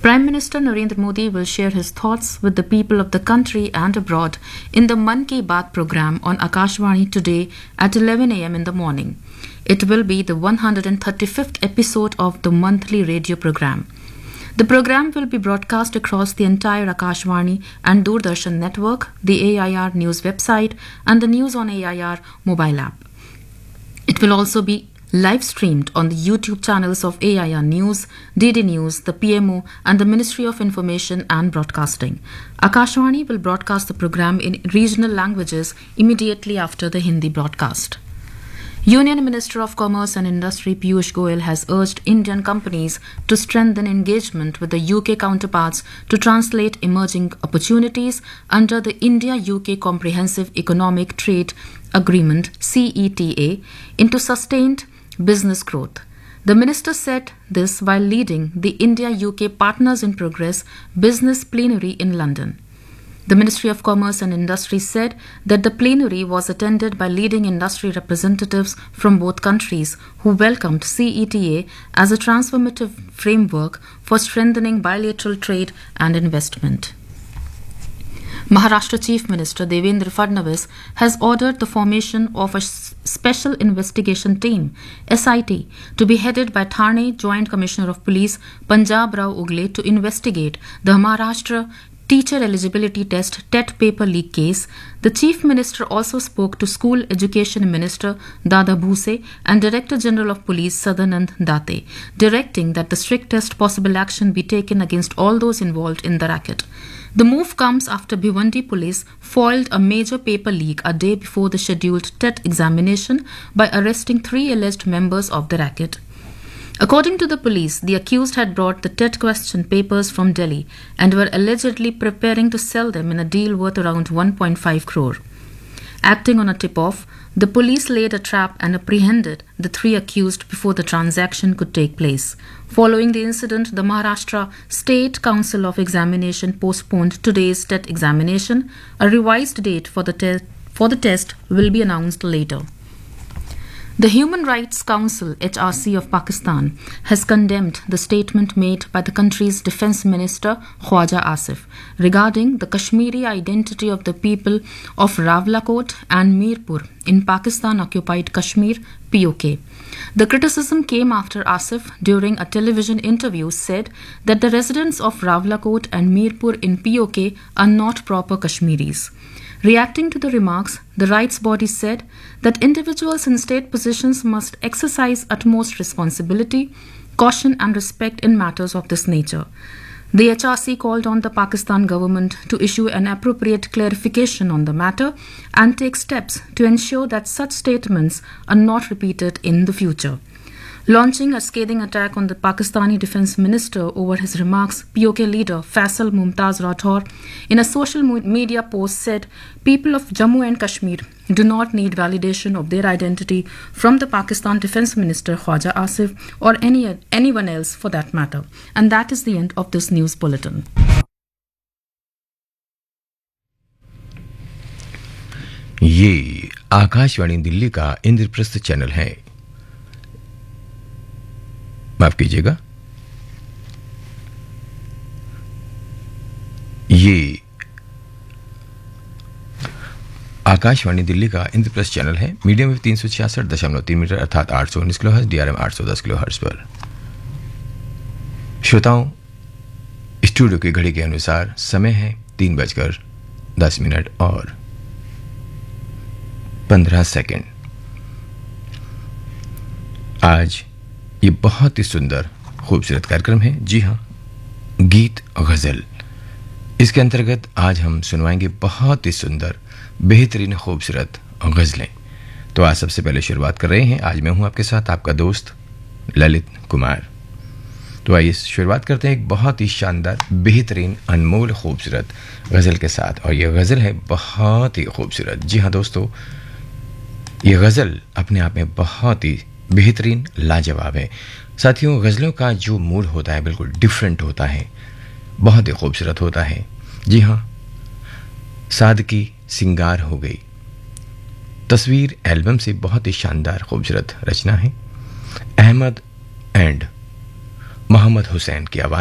Prime Minister Narendra Modi will share his thoughts with the people of the country and abroad in the Mann Ki Baat program on Akashvani today at 11 a.m. in the morning. It will be the 135th episode of the monthly radio program. The program will be broadcast across the entire Akashvani and Doordarshan network, the AIR News website, and the News on AIR mobile app. It will also be live streamed on the YouTube channels of AIR News, DD News, the PMO, and the Ministry of Information and Broadcasting. Akashvani will broadcast the program in regional languages immediately after the Hindi broadcast. Union Minister of Commerce and Industry Piyush Goyal has urged Indian companies to strengthen engagement with the UK counterparts to translate emerging opportunities under the India-UK Comprehensive Economic Trade Agreement (CETA) into sustained business growth. The minister said this while leading the India-UK Partners in Progress business plenary in London. The Ministry of Commerce and Industry said that the plenary was attended by leading industry representatives from both countries who welcomed CETA as a transformative framework for strengthening bilateral trade and investment. Maharashtra Chief Minister Devendra Fadnavis has ordered the formation of a Special Investigation Team (SIT) to be headed by Thane Joint Commissioner of Police Punjab Rao Ugle to investigate the Maharashtra Teacher Eligibility Test TET paper leak case. The Chief Minister also spoke to School Education Minister Dada Bhuse and Director General of Police Sadanand Date, directing that the strictest possible action be taken against all those involved in the racket. The move comes after Bhiwandi Police foiled a major paper leak a day before the scheduled TET examination by arresting 3 alleged members of the racket. According to the police, the accused had brought the TET question papers from Delhi and were allegedly preparing to sell them in a deal worth around 1.5 crore. Acting on a tip-off, the police laid a trap and apprehended the 3 accused before the transaction could take place. Following the incident, the Maharashtra State Council of Examination postponed today's TET examination. A revised date for the test will be announced later. The Human Rights Council (HRC) of Pakistan has condemned the statement made by the country's Defence Minister Khwaja Asif regarding the Kashmiri identity of the people of Rawalakot and Mirpur in Pakistan-occupied Kashmir (POK). The criticism came after Asif, during a television interview, said that the residents of Rawalakot and Mirpur in POK are not proper Kashmiris. Reacting to the remarks, the rights body said that individuals in state positions must exercise utmost responsibility, caution and respect in matters of this nature. The HRC called on the Pakistan government to issue an appropriate clarification on the matter and take steps to ensure that such statements are not repeated in the future. Launching a scathing attack on the Pakistani Defence Minister over his remarks, POK leader Faisal Mumtaz Rathor, in a social media post, said people of Jammu and Kashmir do not need validation of their identity from the Pakistan Defence Minister Khwaja Asif or anyone else for that matter. And that is the end of this news bulletin. ये आकाशवाणी दिल्ली का Indraprastha channel है। माफ कीजिएगा, ये आकाशवाणी दिल्ली का Indraprastha channel है। Medium wave 366.3 metre अर्थात 819 kilohertz, DRM 810 kilohertz पर। श्रोताओं, स्टूडियो की घड़ी के अनुसार समय है 3:10 और 15 सेकंड। आज ये बहुत ही सुंदर खूबसूरत कार्यक्रम है। जी हाँ, गीत गजल। इसके अंतर्गत आज हम सुनवाएंगे बहुत ही सुंदर बेहतरीन खूबसूरत गजलें। तो आज सबसे पहले शुरुआत कर रहे हैं। आज मैं हूं आपके साथ, आपका दोस्त ललित कुमार। तो आइए शुरुआत करते हैं एक बहुत ही शानदार बेहतरीन अनमोल खूबसूरत गजल के साथ। और यह गजल है बहुत ही खूबसूरत। जी हाँ दोस्तों, ये गजल अपने आप में बहुत ही बेहतरीन लाजवाब है। साथियों, गजलों का जो मूड होता है बिल्कुल डिफरेंट होता है, बहुत ही खूबसूरत होता है। जी हाँ, सादगी सिंगार हो गई तस्वीर एल्बम से बहुत ही शानदार खूबसूरत रचना है। अहमद एंड मोहम्मद हुसैन की आवाज़